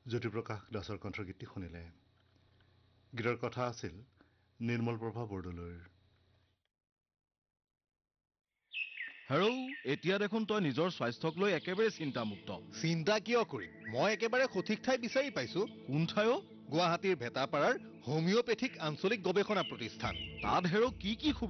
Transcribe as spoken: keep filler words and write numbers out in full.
জ্যোতিপ্ৰকাশ দাসৰ কণ্ঠগীতটি শুনিলে গীতৰ কথা আছিল নিৰ্মল প্ৰভা বৰদলৈৰ হেৰৌ এতিয়া দেখোন তই নিজৰ স্বাস্থ্যক লৈ একেবাৰে চিন্তামুক্ত চিন্তা কিয় কৰিম মই একেবাৰে সঠিক ঠাই বিচাৰি পাইছো কোন ঠাইও গুৱাহাটীৰ ভেটাপাৰাৰ হোমিওপেথিক আঞ্চলিক গৱেষণা প্ৰতিষ্ঠান তাত হেৰৌ কি কি